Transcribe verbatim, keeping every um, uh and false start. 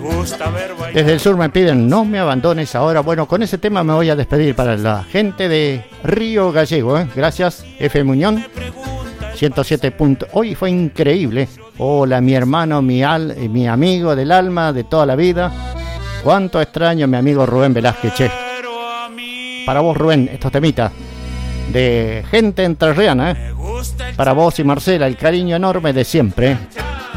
Desde el sur me piden no me abandones ahora. Bueno, con ese tema me voy a despedir para la gente de Río Gallego, ¿eh? Gracias, F. Muñón. ciento siete puntos. Hoy fue increíble. Hola, mi hermano, mi, al, mi amigo del alma de toda la vida. Cuánto extraño a mi amigo Rubén Velázquez, che. Para vos, Rubén, estos temitas de gente entrerriana, ¿eh? Para vos y Marcela, el cariño enorme de siempre.